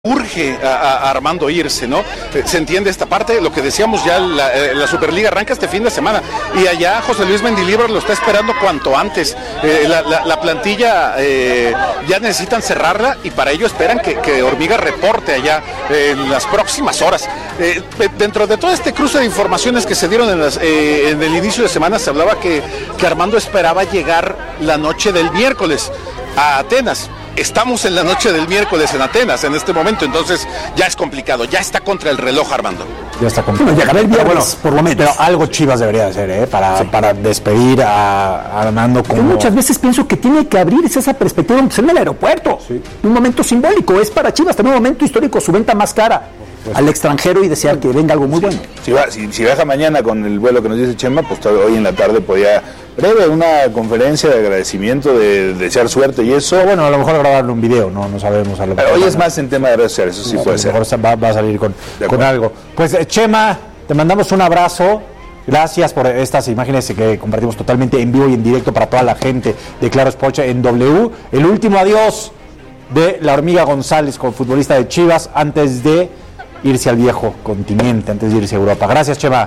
urge a Armando irse, ¿no? Se entiende esta parte, lo que decíamos ya, la Superliga arranca este fin de semana y allá José Luis Mendilibar lo está esperando cuanto antes. La plantilla ya necesitan cerrarla y para ello esperan que Hormiga reporte allá en las próximas horas. Dentro de todo este cruce de informaciones que se dieron en el inicio de semana, se hablaba que Armando esperaba llegar la noche del miércoles a Atenas. Estamos en la noche del miércoles en Atenas en este momento, entonces ya es complicado, ya está contra el reloj Armando. Ya está complicado. Bueno, llegará el viernes, por lo menos. Pero algo Chivas debería hacer, para despedir a Armando. Yo muchas veces pienso que tiene que abrirse esa perspectiva en el aeropuerto. Sí. Un momento simbólico, es para Chivas también un momento histórico, su venta más cara al extranjero y desear que venga algo muy bueno. Si viaja mañana con el vuelo que nos dice Chema, pues hoy en la tarde podía breve una conferencia de agradecimiento, de desear suerte y eso. Bueno, a lo mejor grabarle un video, no sabemos. Pero hoy es más en tema de redes sociales, eso sí puede ser. A lo mejor va a salir con algo. Pues Chema, te mandamos un abrazo. Gracias por estas imágenes que compartimos totalmente en vivo y en directo para toda la gente de Claro Sports en W. El último adiós de la Hormiga González, con futbolista de Chivas, antes de irse al viejo continente, antes de irse a Europa. Gracias, Chema.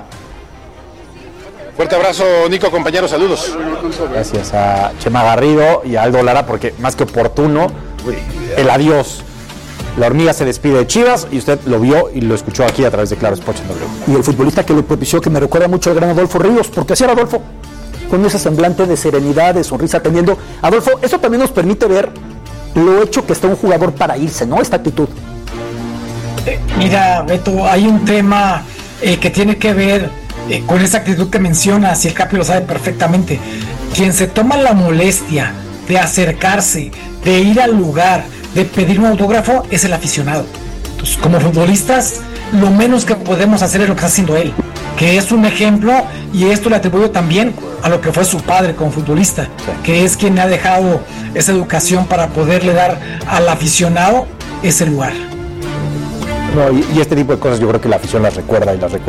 Fuerte abrazo, Nico, compañeros, saludos. Gracias a Chema Garrido y a Aldo Lara, porque más que oportuno, el adiós. La Hormiga se despide de Chivas y usted lo vio y lo escuchó aquí a través de Claro Sports en W. Y el futbolista que lo propició, que me recuerda mucho al gran Adolfo Ríos, porque así era Adolfo, con ese semblante de serenidad, de sonrisa atendiendo. Adolfo, eso también nos permite ver lo hecho que está un jugador para irse, ¿no? Esta actitud. Mira, Beto, hay un tema que tiene que ver con esa actitud que mencionas, y el Capi lo sabe perfectamente. Quien se toma la molestia de acercarse, de ir al lugar, de pedir un autógrafo, es el aficionado. Entonces, como futbolistas, lo menos que podemos hacer es lo que está haciendo él, que es un ejemplo, y esto le atribuyo también a lo que fue su padre como futbolista, que es quien le ha dejado esa educación para poderle dar al aficionado ese lugar. No, y este tipo de cosas yo creo que la afición las recuerda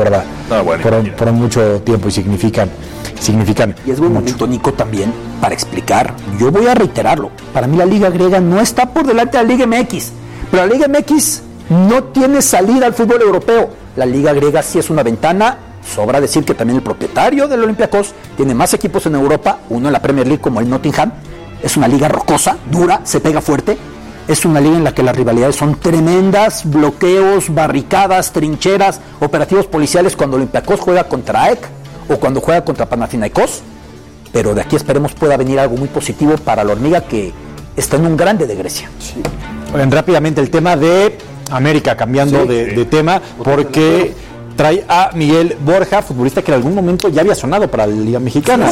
por mucho tiempo y significan y es buen momento, Nico, también para explicar. Yo voy a reiterarlo, para mí la Liga Griega no está por delante de la Liga MX, pero la Liga MX no tiene salida al fútbol europeo. La Liga Griega sí es una ventana. Sobra decir que también el propietario del Olympiacos tiene más equipos en Europa, uno en la Premier League como el Nottingham. Es una liga rocosa, dura, se pega fuerte. Es una liga en la que las rivalidades son tremendas, bloqueos, barricadas, trincheras, operativos policiales cuando Olympiacos juega contra AEK o cuando juega contra Panathinaikos. Pero de aquí esperemos pueda venir algo muy positivo para la Hormiga, que está en un grande de Grecia. Sí. Oigan, rápidamente el tema de América, cambiando de tema, porque trae a Miguel Borja, futbolista que en algún momento ya había sonado para la Liga Mexicana.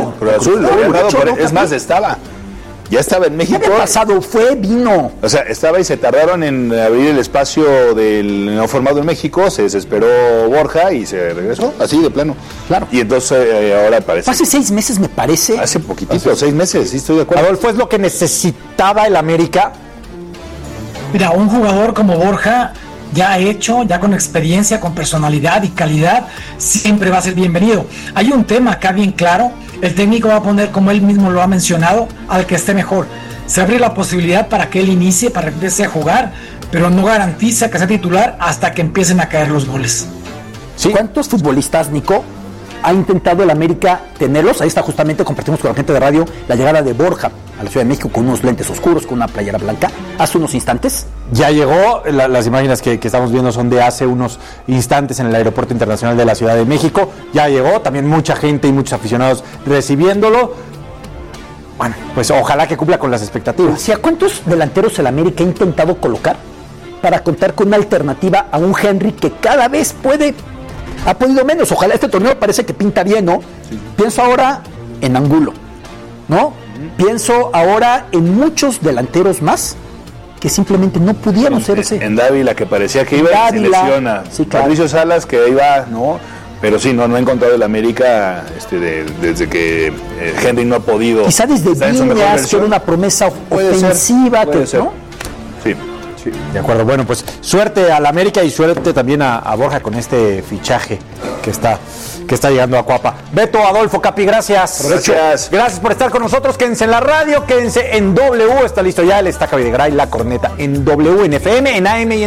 Es más, ya estaba en México. ¿Qué había pasado? Vino. O sea, estaba y se tardaron en abrir el espacio del no formado en México, se desesperó Borja y se regresó, así de plano. Claro. Y entonces ahora parece... Hace 6 meses me parece. Hace poquitito, 6 meses, sí estoy de acuerdo. Adolfo, ¿es lo que necesitaba el América? Mira, un jugador como Borja, ya hecho, ya con experiencia, con personalidad y calidad, siempre va a ser bienvenido. Hay un tema acá bien claro. El técnico va a poner, como él mismo lo ha mencionado, al que esté mejor. Se abre la posibilidad para que él inicie, para que empiece a jugar, pero no garantiza que sea titular hasta que empiecen a caer los goles. ¿Sí? ¿Cuántos futbolistas, Nico, ha intentado el América tenerlos? Ahí está, justamente compartimos con la gente de radio la llegada de Borja a la Ciudad de México con unos lentes oscuros, con una playera blanca, hace unos instantes. Ya llegó, las imágenes que estamos viendo son de hace unos instantes en el Aeropuerto Internacional de la Ciudad de México. Ya llegó, también mucha gente y muchos aficionados recibiéndolo. Bueno, pues ojalá que cumpla con las expectativas. ¿A cuántos delanteros el América ha intentado colocar para contar con una alternativa a un Henry que cada vez ha podido menos? Ojalá este torneo parece que pinta bien, ¿no? Sí. Pienso ahora en Angulo, ¿no? Pienso ahora en muchos delanteros más que simplemente no pudieron ser ese. En Dávila, que parecía que iba y se lesiona. Sí, claro. Patricio Salas, que iba, ¿no? Pero sí, no ha encontrado el América desde que Henry no ha podido. Quizá desde Viñas, que era una promesa ofensiva. Puede ser. ¿No? Sí. Sí. De acuerdo, bueno, pues suerte al América y suerte también a Borja con este fichaje que está llegando a Cuapa. Beto, Adolfo, Capi, gracias. Gracias por estar con nosotros. Quédense en la radio, quédense en W. Está listo ya el Estaca Videgaray, la corneta en W, en FM, en AM y en